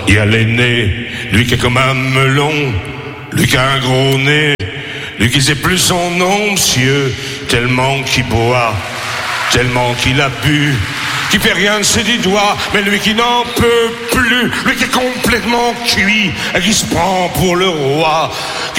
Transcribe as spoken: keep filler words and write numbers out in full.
il y a l'aîné, lui qui est comme un melon, lui qui a un gros nez, lui qui sait plus son nom, monsieur, tellement qu'il boit, tellement qu'il a bu, qui fait rien de ses dix doigts, mais lui qui n'en peut plus, lui qui est complètement cuit, et qui se prend pour le roi,